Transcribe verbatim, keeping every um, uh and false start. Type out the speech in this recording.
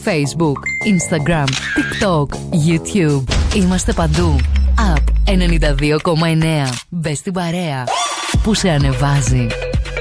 Facebook, Instagram, TikTok, YouTube. Είμαστε παντού. App ενενήντα δύο κόμμα εννέα. Μπες στην παρέα που σε ανεβάζει.